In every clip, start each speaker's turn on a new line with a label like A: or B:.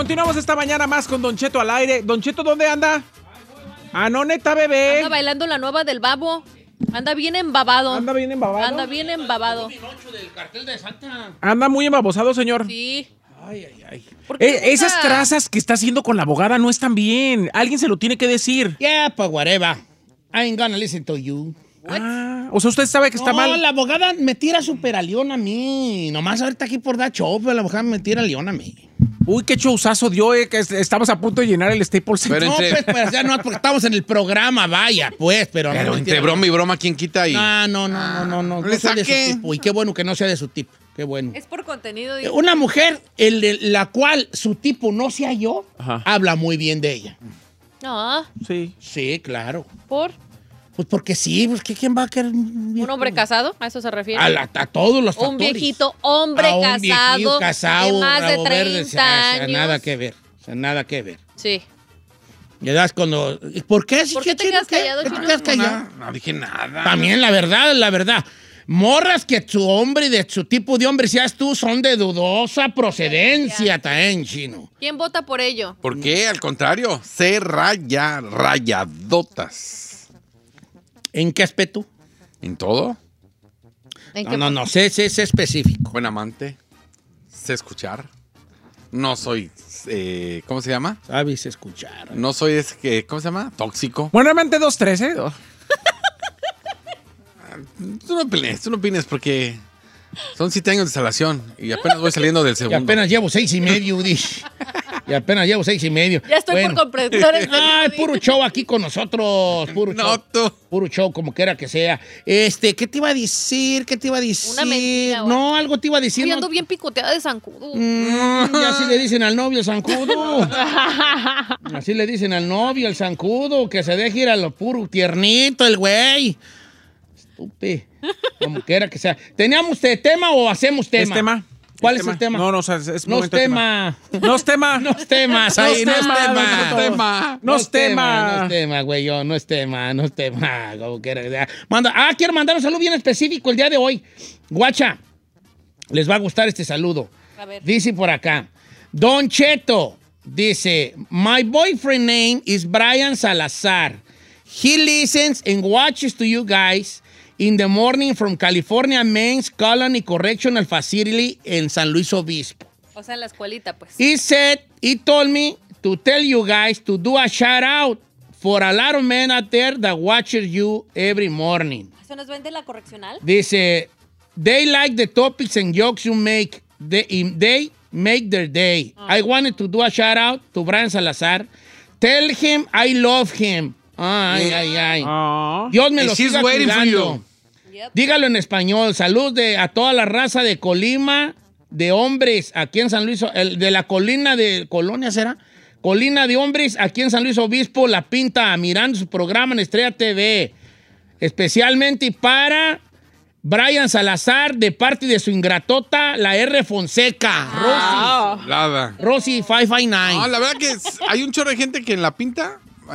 A: Continuamos esta mañana más con Don Cheto al aire. Don Cheto, ¿dónde anda? Ah, no, neta, bebé.
B: Anda bailando la nueva del Babo. Anda bien embabado.
A: ¿Anda bien embabado?
B: Anda bien embabado.
C: Del cartel de Santa.
A: Anda muy embabosado, señor.
B: Sí.
C: Ay, ay, ay.
B: ¿Por qué
A: Esas
B: nunca?
A: trazas que está haciendo con la abogada no están bien. Alguien se lo tiene que decir.
C: Yeah, pues whatever. I ain't gonna listen to you.
A: Ah, o sea, usted sabe que está
C: No,
A: mal.
C: la abogada me tira súper a león a mí. Nomás ahorita aquí por dar show, pero la abogada me tira a león a mí.
A: Uy, qué showzazo dio, que estamos a punto de llenar el Staples Center.
C: No, pues ya no, porque estamos en el programa, vaya, pues, pero
D: Pero
C: no.
D: entre broma y broma, ¿quién quita ahí?
C: No. No
D: le
C: sea de su
D: saque.
C: tipo. Y qué bueno que no sea de su tipo. Qué bueno.
B: Es por contenido. Dice.
C: Una mujer, la cual su tipo no sea yo,
A: Ajá.
C: habla muy bien de ella.
B: No,
A: Sí.
C: Sí, claro.
B: por
C: Pues porque sí, pues ¿quién va a querer
B: un hombre casado, ¿a eso se refiere?
C: A todos los factores.
B: Un viejito hombre
C: A un
B: casado,
C: viejito casado,
B: de más de
C: rabo verde,
B: 30 años.
C: nada que ver. O sea, nada que ver.
B: Sí.
C: Ya das cuando... ¿Por qué?
B: ¿Por qué te quedas callado,
C: ¿Por qué te
B: Chino?
C: quedas callado?
D: No dije nada.
C: También la verdad. Morras que su hombre, de su tipo de hombre seas tú, son de dudosa procedencia, también, Chino.
B: ¿Quién vota por ello?
D: ¿Por qué? Al contrario, se rayadotas.
C: ¿En qué aspecto?
D: ¿En todo?
B: ¿En qué-
C: No, sé específico.
D: Buen amante. Sé escuchar. No soy... ¿cómo se llama?
C: Sabes escuchar.
D: No soy ¿cómo se llama? Tóxico.
A: Buenamente 2-3, ¿eh?
D: Tú no opines porque son 7 años de instalación y apenas voy saliendo del
C: Y
D: segundo.
C: apenas llevo 6.5, dice. Y apenas llevo 6.5.
B: Ya estoy por comprendedores.
C: Ay, puro show aquí con nosotros. Puro
D: No,
C: show.
D: tú.
C: Puro show, como quiera que sea. ¿Qué te iba a decir?
B: Una mentira, güey.
C: No, algo te iba a decir.
B: Yo
C: ¿no?
B: ando bien picoteada de zancudo.
C: Y así le dicen al novio el zancudo. Así le dicen al novio el zancudo, que se deje ir a lo puro tiernito el güey. Estúpido. Como quiera que sea. ¿Teníamos tema o hacemos tema?
A: ¿Es tema?
C: ¿Cuál es el tema?
A: No, o sea, es
C: No es
A: momento de
C: tema.
A: No es tema.
C: No es tema, ahí, no es tema.
A: No es tema.
C: No es tema, güey, no es tema. Como quiera que sea. Quiero mandar un saludo bien específico el día de hoy. Guacha, les va a gustar este saludo.
B: A ver.
C: Dice por acá, Don Cheto, dice, my boyfriend name is Brian Salazar. He listens and watches to you guys in the morning from California Men's Colony Correctional Facility en San Luis Obispo.
B: O sea, en la escuelita, pues.
C: He told me to tell you guys to do a shout out for a lot of men out there that watches you every morning.
B: ¿Eso nos vende la correccional?
C: Dice, they like the topics and jokes you make. They make their day. I wanted to do a shout out to Brian Salazar. Tell him I love him. Ay.
A: Ah.
C: Dios me
D: And
C: lo
D: she's
C: siga
D: waiting for
C: cuidando.
D: you.
B: Yep.
C: Dígalo en español. Salud a toda la raza de Colima, de hombres, aquí en San Luis, de la colina de Colonia, ¿será? Colina de hombres, aquí en San Luis Obispo, La Pinta, mirando su programa en Estrella TV. Especialmente para Brian Salazar, de parte de su ingratota, la R. Fonseca.
D: Nada.
C: Rosy 559.
D: No, la verdad que hay un chorro de gente que en La Pinta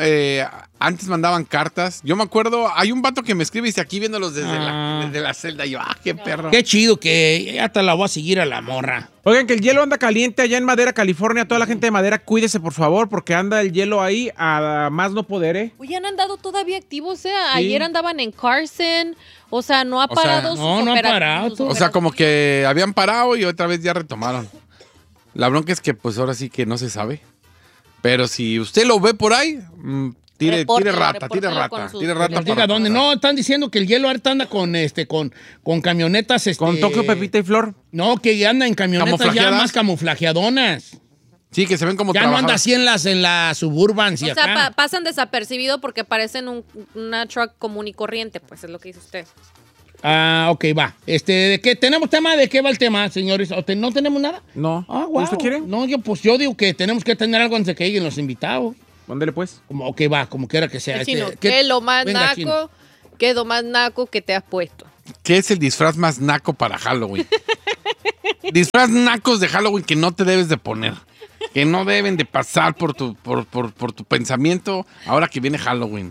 D: antes mandaban cartas. Yo me acuerdo, hay un vato que me escribe y dice aquí viéndolos desde la celda. Y yo, qué perro.
C: Qué chido que ya te la voy a seguir a la morra.
A: Oigan, que el hielo anda caliente allá en Madera, California. Toda la gente de Madera, cuídese, por favor, porque anda el hielo ahí a más no poder, ¿eh?
B: Oye, han andado todavía activos, o sea, ayer andaban en Carson, o sea, no ha
D: O sea,
B: parado
C: no ha parado.
D: O sea, como que habían parado y otra vez ya retomaron. La bronca es que pues ahora sí que no se sabe. Pero si usted lo ve por ahí, tire rata.
C: Diga dónde. No, están diciendo que el hielo ahorita anda con camionetas.
A: Con Tokio, Pepita y Flor.
C: No, que anda en camionetas ya
D: ¿Camuflajeadas?
C: más camuflajeadonas.
D: Sí, que se ven como
C: Ya no anda
D: trabajadas.
C: así en las Suburbans y
B: O sea,
C: acá.
B: pasan desapercibido porque parecen una truck común y corriente, pues es lo que dice usted.
C: Ok, va. ¿De qué tenemos tema? ¿De qué va el tema, señores? ¿No tenemos nada?
A: No.
C: Wow.
A: ¿Usted quiere?
C: No, yo digo que tenemos que tener algo antes de que lleguen los invitados.
A: Mándele, pues.
C: Como va, como quiera que sea.
B: Chino, ¿qué es lo más
C: Venga, Chino.
B: naco? ¿Qué es lo más naco que te has puesto?
D: ¿Qué es el disfraz más naco para Halloween? Disfraz nacos de Halloween que no te debes de poner. Que no deben de pasar por tu pensamiento ahora que viene Halloween.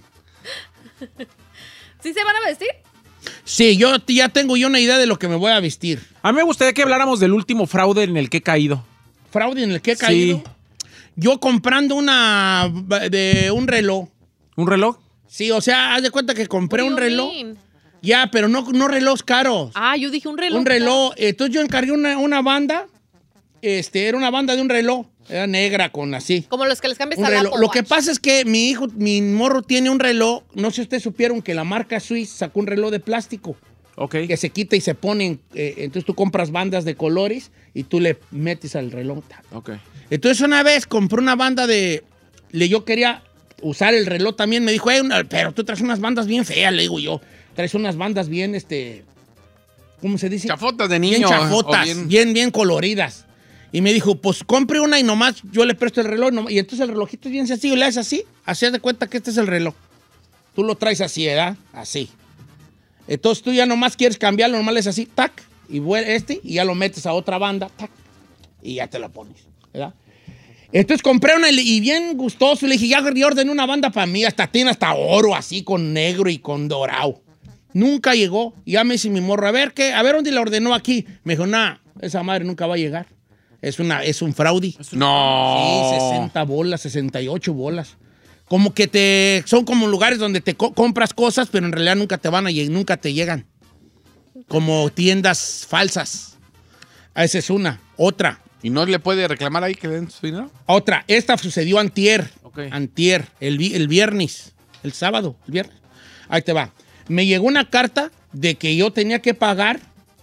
B: ¿Sí se van a vestir?
C: Sí, yo ya tengo una idea de lo que me voy a vestir.
A: A mí me gustaría que habláramos del último fraude en el que he caído.
C: ¿Fraude en el que he caído? yo comprando un reloj.
A: ¿Un reloj?
C: Sí, o sea, haz de cuenta que compré
B: What
C: un
B: do you
C: reloj.
B: mean?
C: Ya, pero no relojes caros.
B: Ah, yo dije un reloj.
C: Un reloj. Entonces yo encargué una banda. Era una banda de un reloj. Era negra con así.
B: Como los que les cambias
C: Un
B: al
C: reloj.
B: Apple
C: Lo que
B: Watch.
C: pasa es que mi morro tiene un reloj. No sé si ustedes supieron que la marca Swiss sacó un reloj de plástico
A: Ok.
C: que se quita y se pone. Entonces tú compras bandas de colores y tú le metes al reloj.
A: Ok.
C: Entonces una vez compré una banda yo quería usar el reloj también. Me dijo, pero tú traes unas bandas bien feas, le digo yo. Traes unas bandas bien, ¿cómo se dice?
D: Chafotas de niño.
C: Bien chafotas,
D: o
C: bien coloridas. Y me dijo, pues compre una y nomás yo le presto el reloj. Y entonces el relojito es bien sencillo, le haces así. Así haz de cuenta que este es el reloj. Tú lo traes así, ¿verdad? Así. Entonces tú ya nomás quieres cambiarlo, nomás le haces así, tac, y y ya lo metes a otra banda, tac, y ya te la pones, ¿verdad? Entonces compré una y bien gustoso. Le dije, ya ordené una banda para mí. Tiene hasta oro así, con negro y con dorado. Nunca llegó. Y ya me dice mi morro, a ver dónde la ordenó aquí. Me dijo, esa madre nunca va a llegar. Es un fraude.
D: No.
C: Sí, 60 bolas, 68 bolas. Como que son como lugares donde te compras cosas, pero en realidad nunca te llegan. Como tiendas falsas. Esa es una. Otra.
D: ¿Y no le puede reclamar ahí que le den su dinero?
C: Otra. Esta sucedió antier.
A: Ok.
C: Antier. El viernes. El sábado. El viernes. Ahí te va. Me llegó una carta de que yo tenía que pagar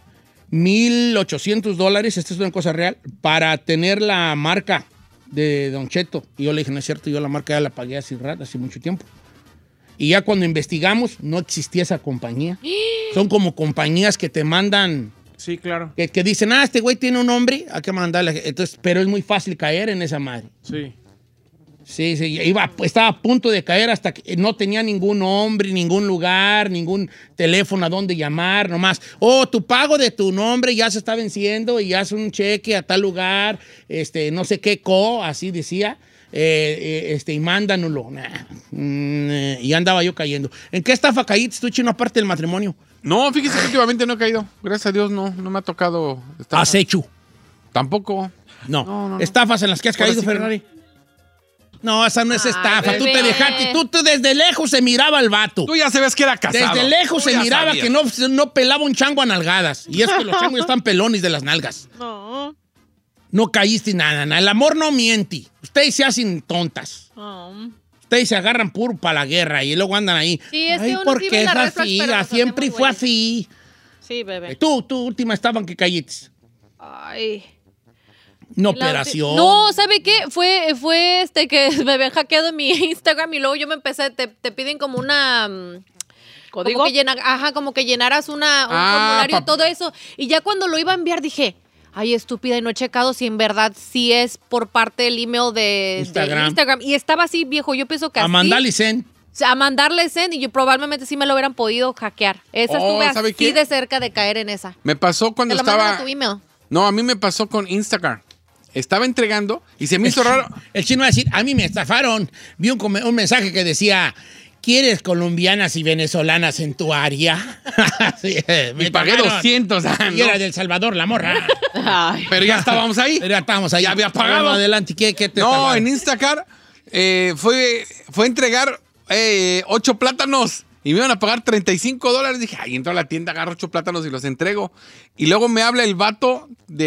C: $1,800, esta es una cosa real, para tener la marca de Don Cheto. Y yo le dije, no es cierto, yo la marca ya la pagué hace mucho tiempo. Y ya cuando investigamos, no existía esa compañía. Son como compañías que te mandan,
A: Sí, claro.
C: que dicen, este güey tiene un nombre, hay que mandarle. Entonces, pero es muy fácil caer en esa madre.
A: Sí.
C: Sí, estaba a punto de caer hasta que no tenía ningún nombre, ningún lugar, ningún teléfono a dónde llamar, nomás. Tu pago de tu nombre ya se está venciendo y haz un cheque a tal lugar, no sé qué así decía, y mándanoslo. Y andaba yo cayendo. ¿En qué estafa caíste tú, Chino, aparte del matrimonio?
D: No, fíjese que últimamente no he caído. Gracias a Dios no me ha tocado.
C: Acecho.
D: Tampoco.
C: No. Estafas en las que has caído,
D: sí que no.
C: Ferrari. No, esa no es estafa. Tú
B: bebé.
C: te dejaste, tú desde lejos se miraba el vato.
D: Tú ya sabes que era casado.
C: Desde lejos
D: Tú
C: se
D: ya
C: miraba
D: sabías.
C: que no pelaba un chango a nalgadas. Y es que los changos están pelones de las nalgas.
B: No.
C: No caíste nada. El amor no miente. Ustedes se hacen tontas.
B: No.
C: Ustedes se agarran puro para la guerra y luego andan ahí.
B: Sí, es que
C: Ay,
B: uno
C: ¿por
B: sí
C: qué
B: ve
C: es
B: las red flags,
C: así?
B: pero nos
C: Siempre
B: hacemos
C: fue
B: güeyes.
C: así.
B: Sí, bebé.
C: Tú última estaban que caíste.
B: Ay.
C: Una
B: La
C: operación.
B: No, ¿sabe qué? Fue que me habían hackeado en mi Instagram y luego yo me empecé, te piden como una...
E: ¿Código?
B: Como que llenaras un
D: Ah,
B: formulario y todo eso. Y ya cuando lo iba a enviar dije, ay, estúpida, y no he checado si en verdad sí es por parte del email de Instagram. Y estaba así, viejo, yo pienso que así...
C: Amanda Licen.
B: O sea, a mandarle send y yo probablemente sí me lo hubieran podido hackear. Esa estuve
D: ¿sabe
B: así
D: qué?
B: de cerca de caer en esa.
D: Me pasó cuando
B: Te la mandan
D: estaba.
B: a tu email.
D: No, a mí me pasó con Instagram. Estaba entregando y se me hizo raro.
C: El chino va a decir, a mí me estafaron. Vi un mensaje que decía, ¿quieres colombianas y venezolanas en tu área? Sí,
D: Me pagué
C: tomaron.
D: 200.
C: Y era del Salvador, la morra.
E: Ay.
D: Pero ya estábamos ahí.
C: Pero ya estábamos ahí.
D: Ya había pagado.
C: Bueno, adelante, ¿qué te
D: No,
C: estafaron?
D: en Instacart fue a entregar 8 plátanos y me iban a pagar $35. Dije, ay, entro a la tienda, agarro 8 plátanos y los entrego. Y luego me habla el vato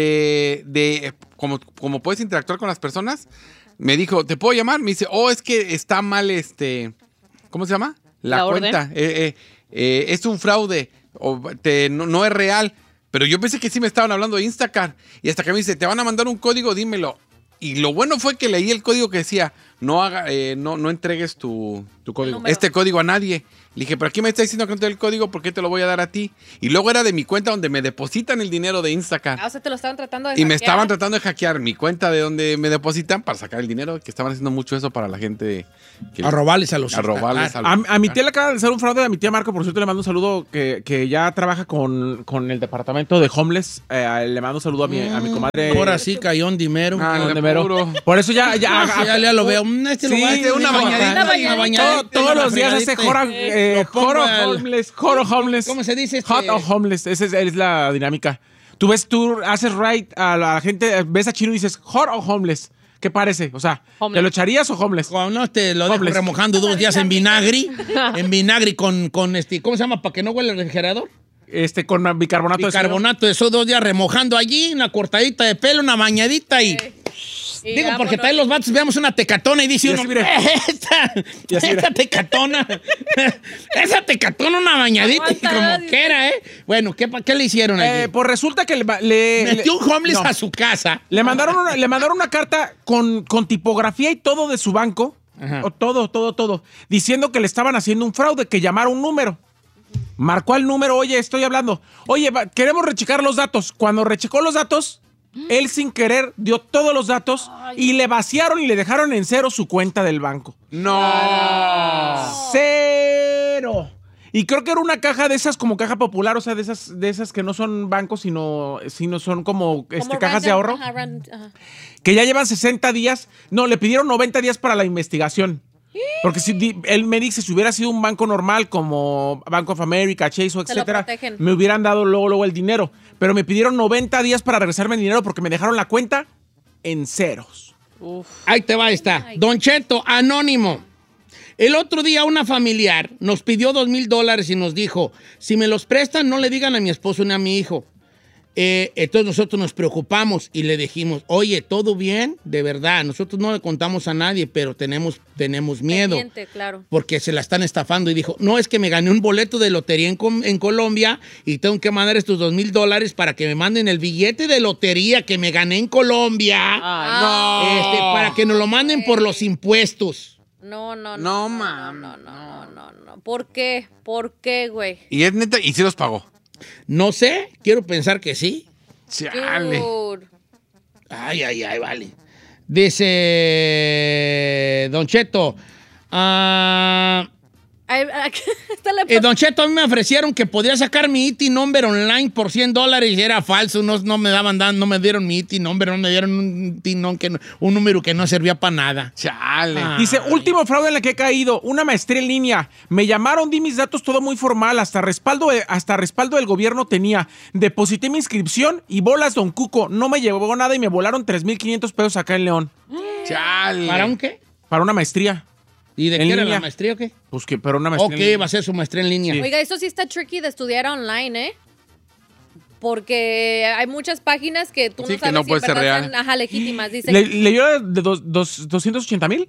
D: de como puedes interactuar con las personas. Me dijo, ¿te puedo llamar? Me dice, es que está mal ¿cómo se llama? La
E: orden.
D: cuenta. Es un fraude. No es real. Pero yo pensé que sí me estaban hablando de Instacart. Y hasta que me dice, te van a mandar un código, dímelo. Y lo bueno fue que leí el código que decía, no entregues tu código.
B: número.
D: Este código a nadie. Le dije, pero aquí me está diciendo que no te doy el código, ¿por qué te lo voy a dar a ti? Y luego era de mi cuenta donde me depositan el dinero de Instacart.
B: O sea, te lo estaban tratando de
D: Y me
B: hackear.
D: estaban tratando de hackear mi cuenta de donde me depositan para sacar el dinero, que estaban haciendo mucho eso para la gente.
C: A robarles a los...
D: A robarles a los-
A: A mi tía le acaba de hacer un fraude a mi tía Marco, por cierto le mando un saludo que ya trabaja con el departamento de homeless. Le mando un saludo a mi comadre.
C: Ahora sí cayó un dimero.
D: Ah,
A: Don
D: le
A: Demero.
D: puro.
A: Por eso ya
C: Ya lo veo.
A: Sí,
D: una bañadita.
A: todos los días hace joro homeless.
C: ¿Cómo se dice?
A: Hot o homeless. Esa es la dinámica. Tú haces right a la gente, ves a Chino y dices hot o homeless. ¿Qué parece? O sea,
E: Homeless.
A: ¿te lo echarías o homeless?
C: No, lo dejo
A: Homeless.
C: remojando 2 días en vinagre. En vinagre con ¿cómo se llama? Para que no huele el refrigerador.
A: Con bicarbonato de sodio.
C: Bicarbonato de esos 2 días remojando allí, una cortadita de pelo, una bañadita y... Digo, porque traen los vatos, veamos una tecatona y dice
A: Y
C: uno,
A: así, mire.
C: esta tecatona, esa tecatona, una bañadita, y como que era, ¿eh? Bueno, ¿qué le hicieron allí?
A: Pues resulta que
C: Metió un homeless
A: no.
C: a su casa.
A: Le mandaron una carta con tipografía y todo de su banco.
C: Ajá.
A: O todo. Diciendo que le estaban haciendo un fraude, que llamara un número. Marcó el número, oye, estoy hablando. Oye, queremos rechecar los datos. Cuando rechecó los datos, él sin querer dio todos los datos y le vaciaron y le dejaron en cero su cuenta del banco.
D: No.
A: ¡Cero! Y creo que era una caja de esas como caja popular, o sea, de esas que no son bancos, sino son como cajas de ahorro. Que ya llevan 60 días. No, le pidieron 90 días para la investigación. Porque él me dice, si hubiera sido un banco normal como Bank of America, Chase o etcétera, me hubieran dado luego el dinero. Pero me pidieron 90 días para regresarme el dinero porque me dejaron la cuenta en ceros.
C: Ahí te va esta. Don Cheto, anónimo. El otro día una familiar nos pidió $2,000 y nos dijo, si me los prestan, no le digan a mi esposo ni a mi hijo. Entonces nosotros nos preocupamos y le dijimos, oye, ¿todo bien? De verdad, nosotros no le contamos a nadie, pero tenemos miedo.
B: Pendiente, claro.
C: Porque se la están estafando. Y dijo, no, es que me gané un boleto de lotería en Colombia y tengo que mandar estos $2,000 para que me manden el billete de lotería que me gané en Colombia. Para que nos lo manden por los impuestos.
B: No. ¿Por qué? ¿Por qué, güey?
D: Y es neta, y sí los pagó.
C: No sé, quiero pensar que sí.
D: Chale.
B: Dude.
C: Ay, vale. Dice Don Cheto, Don Cheto, a mí me ofrecieron que podría sacar mi IT number online por $100 y era falso, no me dieron mi IT number, no me dieron un número que no servía para nada.
D: Chale.
A: Dice, último fraude en el que he caído, una maestría en línea. Me llamaron, di mis datos, todo muy formal, hasta respaldo del gobierno tenía. Deposité mi inscripción y bolas, don Cuco. No me llevó nada y me volaron 3,500 pesos acá en León.
D: Chale.
C: ¿Para un qué?
A: Para una maestría.
C: ¿Y de
A: ¿En
C: qué era
A: línea?
C: la maestría o qué?
A: Pues que, pero una maestría.
C: Ok, va a ser su maestría en línea.
A: Sí.
B: Oiga, eso sí está tricky de estudiar online, ¿eh? Porque hay muchas páginas que tú
D: Sí,
B: no
D: que
B: sabes
D: no
B: si
D: puede
B: en
D: ser
B: verdad
D: real.
B: son, legítimas. Dice,
A: ¿Le dio de 280,000?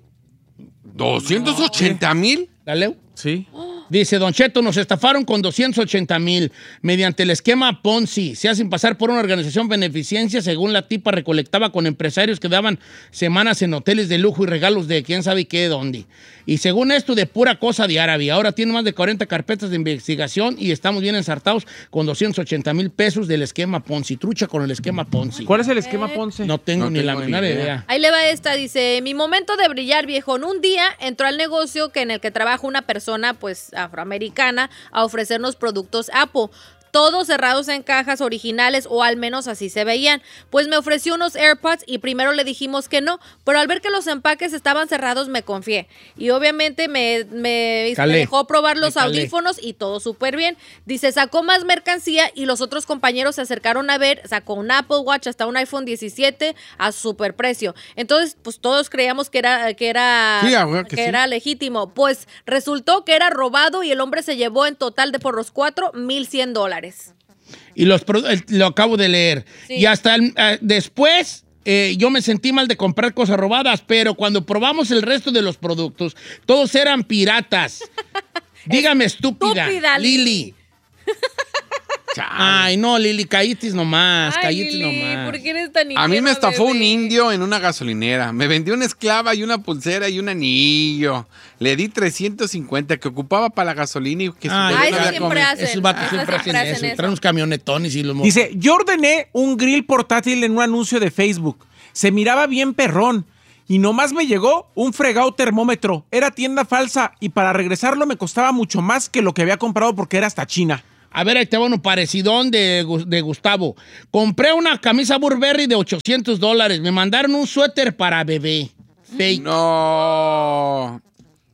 D: ¿280,000?
C: ¿La leo?
A: Sí.
C: Dice, Don Cheto, nos estafaron con 280,000 mediante el esquema Ponzi. Se hacen pasar por una organización beneficencia. Según la tipa, recolectaba con empresarios que daban semanas en hoteles de lujo y regalos de quién sabe qué, dónde. Y según esto, de pura cosa de árabe. Ahora tiene más de 40 carpetas de investigación y estamos bien ensartados con 280,000 pesos del esquema Ponzi. Trucha con el esquema Ponzi.
A: ¿Cuál es el esquema Ponce?
C: No tengo
D: No
C: ni la
D: tengo ni
C: menor
D: idea.
C: idea.
B: ahí le va esta, dice, mi momento de brillar, viejo. En un día entró al negocio en el que trabaja una persona, pues, afroamericana, a ofrecernos productos Apple. Todos cerrados en cajas originales, o al menos así se veían. Pues me ofreció unos AirPods y primero le dijimos que no, pero al ver que los empaques estaban cerrados me confié. Y obviamente me dejó probar los audífonos y todo súper bien. Dice, sacó más mercancía y los otros compañeros se acercaron a ver, sacó un Apple Watch hasta un iPhone 17 a super precio. Entonces, pues todos creíamos que era
D: Sí, que sí.
B: era legítimo. Pues resultó que era robado y el hombre se llevó en total de por los 4 $1,100.
C: Y lo acabo de leer.
B: Sí.
C: Y hasta después yo me sentí mal de comprar cosas robadas, pero cuando probamos el resto de los productos, todos eran piratas. Dígame, estúpida Lili. Ay, no, Lili, caítis nomás,
B: ¿por qué eres tan
D: A mí me
B: ingenua,
D: estafó un
B: bebé?
D: indio en una gasolinera. Me vendió una esclava y una pulsera y un anillo. Le di 350 que ocupaba para la gasolina y que
B: Ay,
D: subiera
B: eso
D: a
B: siempre
D: comer.
B: hacen.
C: Esos vatos
B: Ajá,
C: siempre hacen
B: siempre hacen
C: eso.
B: eso.
C: Traen unos camionetones y los...
A: Dice, yo ordené un grill portátil en un anuncio de Facebook. Se miraba bien perrón. Y nomás me llegó un fregado termómetro. Era tienda falsa y para regresarlo me costaba mucho más que lo que había comprado porque era hasta China.
C: A ver, ahí te va uno parecidón de Gustavo. Compré una camisa Burberry de $800. Me mandaron un suéter para bebé. Fake.
D: No.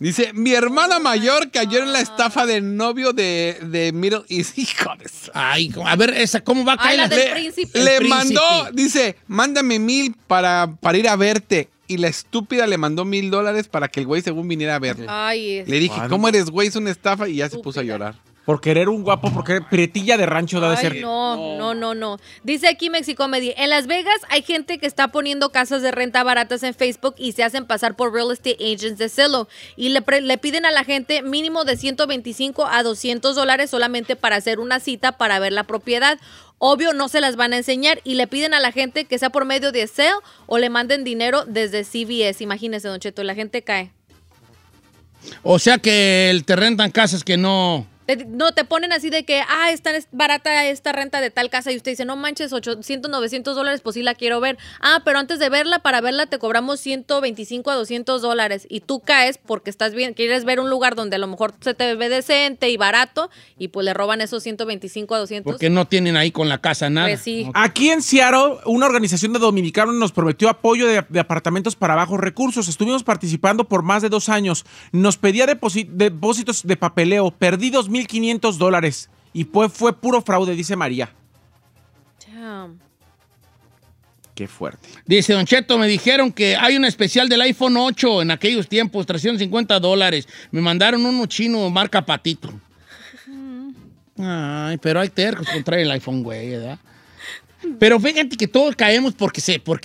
D: Dice, mi hermana mayor cayó en la estafa del novio de Middle East. Hijo de eso.
C: Ay, a ver, ¿cómo va a caer?
B: La del príncipe.
D: Le mandó, dice, mándame 1,000 para ir a verte. Y la estúpida le mandó $1,000 para que el güey según viniera a verle.
B: Ay,
D: Le dije, ¿cómo eres, güey? Es una estafa. Y ya se puso a llorar.
A: Por querer un guapo, porque prietilla de rancho debe ser.
B: No. Dice aquí Mexicomedy, en Las Vegas hay gente que está poniendo casas de renta baratas en Facebook y se hacen pasar por real estate agents de Zillow y le piden a la gente mínimo de $125 a $200 solamente para hacer una cita para ver la propiedad. Obvio, no se las van a enseñar y le piden a la gente que sea por medio de Zelle o le manden dinero desde CVS. Imagínese, Don Cheto, la gente cae. O
C: sea que te rentan casas que no...
B: No, te ponen así de que, está barata esta renta de tal casa y usted dice, no manches, $800, $900, pues sí la quiero ver. Pero antes de verla, para verla te cobramos $125 a $200 y tú caes porque estás bien, quieres ver un lugar donde a lo mejor se te ve decente y barato y pues le roban esos $125 a $200.
C: Porque no tienen ahí con la casa nada.
B: Pues sí.
A: Aquí en Seattle, una organización de dominicanos nos prometió apoyo de apartamentos para bajos recursos. Estuvimos participando por más de 2 años. Nos pedía depósitos de papeleo, perdidos $1,500 y fue puro fraude, dice María.
B: Damn.
A: Qué fuerte.
C: Dice Don Cheto, me dijeron que hay un especial del iPhone 8 en aquellos tiempos, $350. Me mandaron uno chino marca Patito. Ay, pero hay tercos contra el iPhone, güey, ¿verdad? Pero fíjate que todos caemos porque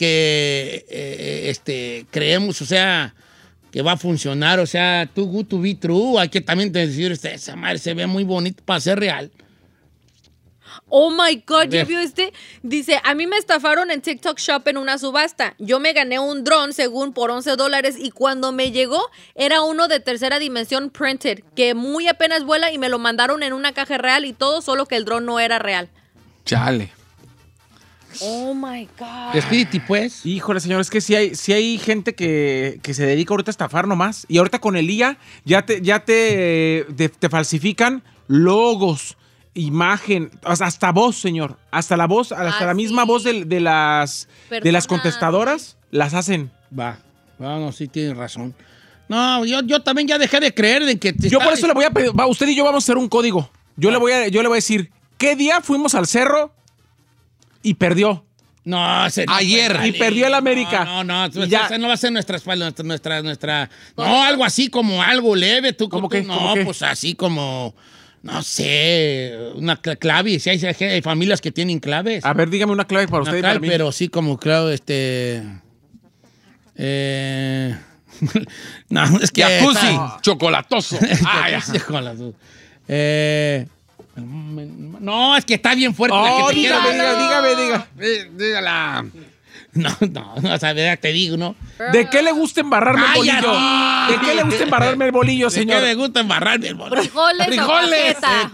C: creemos, o sea, que va a funcionar, o sea, too good to be true. Hay que también decir, esa madre se ve muy bonita para ser real.
B: Oh my God, ¿ya vio este? Dice, a mí me estafaron en TikTok Shop en una subasta. Yo me gané un dron según por $11 y cuando me llegó era uno de tercera dimensión printed, que muy apenas vuela y me lo mandaron en una caja real y todo, solo que el dron no era real.
D: Chale.
B: Oh my God.
C: Despídete, pues.
A: Híjole, señor, es que sí hay gente que se dedica ahorita a estafar nomás. Y ahorita con el IA ya te falsifican logos, imagen, hasta voz, señor. Hasta la voz, hasta la misma voz de las contestadoras las hacen.
C: No, sí tienes razón. No, yo también ya dejé de creer en que...
A: Yo por eso le voy a pedir, usted y yo vamos a hacer un código. Yo le voy a decir, ¿qué día fuimos al cerro y perdió?
C: No,
A: ayer. Y perdió el América.
C: No, esa no va a ser nuestra espalda, nuestra... No, algo así como algo leve.
A: ¿Cómo qué?
C: No, pues así como... No sé, una clave. Si hay familias que tienen claves.
A: A ver, dígame una clave para usted y para mí.
C: Pero sí como clave, no, es que...
D: Jacuzzi, chocolatoso.
C: Chocolatoso. No, es que está bien fuerte.
D: Dígala.
C: No, o sea, te digo, ¿no?
A: ¿De qué le gusta embarrarme el bolillo? ¿De qué le gusta embarrarme el bolillo, señor?
C: ¿De qué le gusta embarrarme el bolillo?
B: Frijoles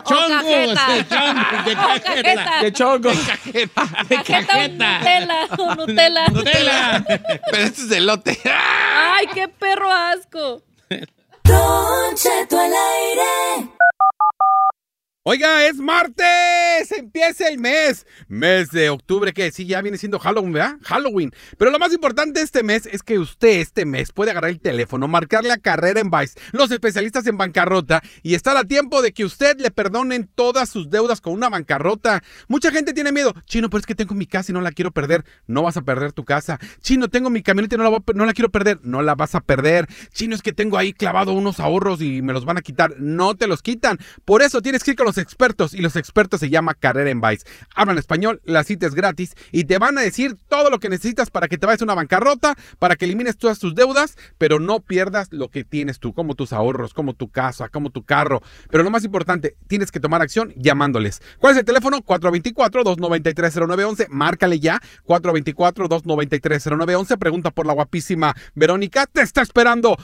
A: ¿Qué chongo?
B: ¿De cajeta? Nutella.
D: Pero este es elote.
B: Ay, qué perro asco.
F: Don Cheto al aire.
D: Oiga, es martes, empieza el mes de octubre, que sí, ya viene siendo Halloween, ¿verdad? Halloween. Pero lo más importante de este mes es que usted este mes puede agarrar el teléfono, marcarle a Carrera en Vice, los especialistas en bancarrota, y estar a tiempo de que usted le perdonen todas sus deudas con una bancarrota. Mucha gente tiene miedo. Chino, pero es que tengo mi casa y no la quiero perder. No vas a perder tu casa. Chino, tengo mi camioneta y no la quiero perder. No la vas a perder. Chino, es que tengo ahí clavado unos ahorros y me los van a quitar. No te los quitan. Por eso tienes que ir con los expertos, y los expertos se llama Carrera en Vice. Hablan español, la cita es gratis y te van a decir todo lo que necesitas para que te vayas a una bancarrota, para que elimines todas tus deudas, pero no pierdas lo que tienes tú, como tus ahorros, como tu casa, como tu carro. Pero lo más importante, tienes que tomar acción llamándoles. ¿Cuál es el teléfono? 424-293-0911. Márcale ya, 424-293-0911. Pregunta por la guapísima Verónica. Te está esperando.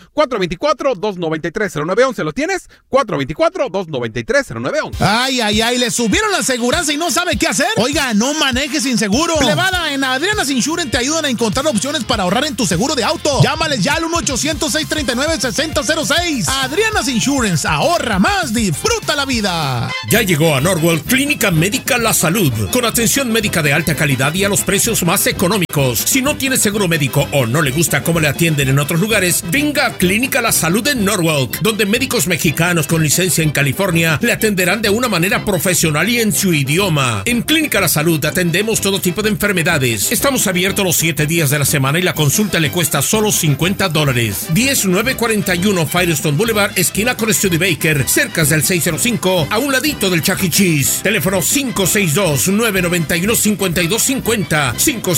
D: 424-293-0911. ¿Lo tienes? 424-293-0911.
G: Ay, le subieron las aseguranza y no sabe qué hacer? Oiga, no maneje sin seguro. Plebada, en Adriana's Insurance te ayudan a encontrar opciones para ahorrar en tu seguro de auto. Llámales ya al 1-800-639-6006. Adriana's Insurance, ahorra más, disfruta la vida.
H: Ya llegó a Norwell Clínica Médica La Salud, con atención médica de alta calidad y a los precios más económicos. Si no tiene seguro médico o no le gusta cómo le atienden en otros lugares, venga a Clínica La Salud en Norwalk, donde médicos mexicanos con licencia en California le atenderán de una manera profesional y en su idioma. En Clínica La Salud atendemos todo tipo de enfermedades. Estamos abiertos los 7 días de la semana y la consulta le cuesta solo $50. 10941 Firestone Boulevard, esquina con Studebaker, cerca del 605, a un ladito del Chuck E. Cheese. Teléfono 562-991-5250.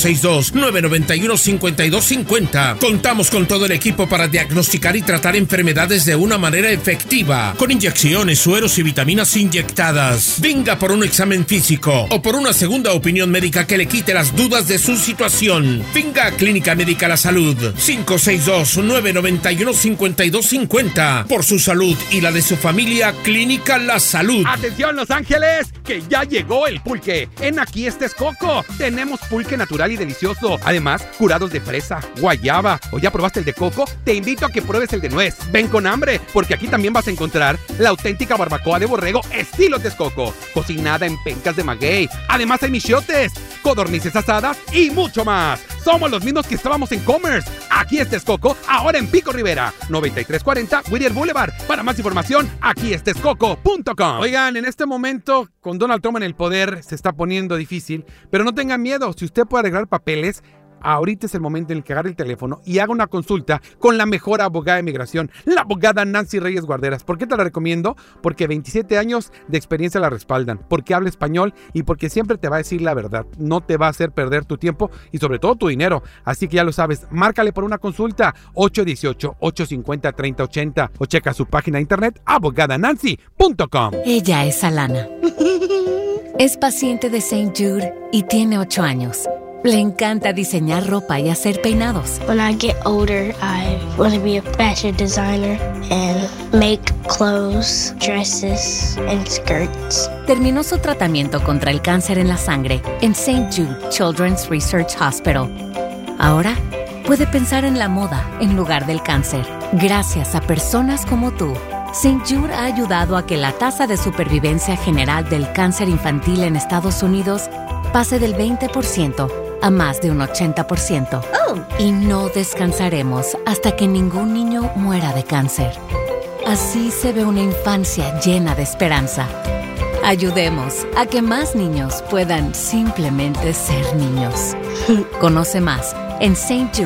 H: 562-991-5250. Contamos con todo el equipo para diagnosticar y tratar enfermedades de una manera efectiva, con inyecciones, sueros y vitaminas inyectadas. Venga por un examen físico o por una segunda opinión médica que le quite las dudas de su situación. Venga a Clínica Médica La Salud. 562-991-5250. Por su salud y la de su familia, Clínica La Salud.
I: ¡Atención, Los Ángeles! ¡Que ya llegó el pulque! En Aquí Estés Coco tenemos pulque natural y delicioso. Además, curados de fresa, guayaba. ¿O ya probaste el de coco? Te invito a que pruebes el de nuez. Ven con hambre, porque aquí también vas a encontrar la auténtica barbacoa de borrego estilo Texcoco, cocinada en pencas de maguey. Además hay michiotes, codornices asadas y mucho más. Somos los mismos que estábamos en Commerce. Aquí Estés Coco, ahora en Pico Rivera, 9340 Whittier Boulevard. Para más información, aquiestescoco.com. Oigan, en este momento, con Donald Trump en el poder, se está poniendo difícil, pero no tengan miedo. Si usted puede arreglar papeles, ahorita es el momento en el que agarre el teléfono y haga una consulta con la mejor abogada de migración, la abogada Nancy Reyes Guarderas. ¿Por qué te la recomiendo? Porque 27 años de experiencia la respaldan, porque habla español y porque siempre te va a decir la verdad. No te va a hacer perder tu tiempo y sobre todo tu dinero. Así que ya lo sabes, márcale por una consulta 818-850-3080 o checa su página de internet abogadanancy.com.
J: Ella es Alana. Es paciente de St. Jude y tiene 8 años. Le encanta diseñar ropa y hacer peinados.
K: When I get older, I want to be a fashion designer and make clothes, dresses, and skirts.
J: Terminó su tratamiento contra el cáncer en la sangre en St. Jude Children's Research Hospital. Ahora puede pensar en la moda en lugar del cáncer. Gracias a personas como tú, St. Jude ha ayudado a que la tasa de supervivencia general del cáncer infantil en Estados Unidos pase del 20% a más de un 80%. Y no descansaremos hasta que ningún niño muera de cáncer. Así se ve una infancia llena de esperanza. Ayudemos a que más niños puedan simplemente ser niños. Conoce más en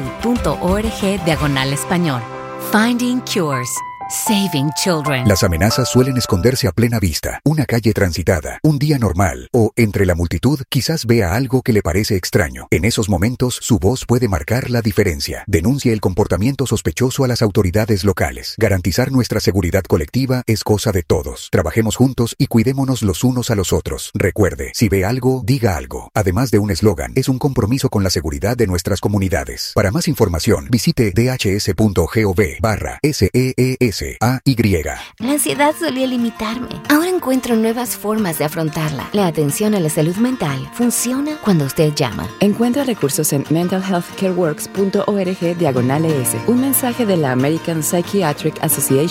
J: stjude.org/español. Finding Cures. Saving Children.
L: Las amenazas suelen esconderse a plena vista. Una calle transitada, un día normal o entre la multitud quizás vea algo que le parece extraño. En esos momentos, su voz puede marcar la diferencia. Denuncie el comportamiento sospechoso a las autoridades locales. Garantizar nuestra seguridad colectiva es cosa de todos. Trabajemos juntos y cuidémonos los unos a los otros. Recuerde, si ve algo, diga algo. Además de un eslogan, es un compromiso con la seguridad de nuestras comunidades. Para más información, visite dhs.gov/SEES.
M: La ansiedad solía limitarme. Ahora encuentro nuevas formas de afrontarla. La atención a la salud mental funciona cuando usted llama.
N: Encuentra recursos en mentalhealthcareworks.org/ES. Un mensaje de la American Psychiatric Association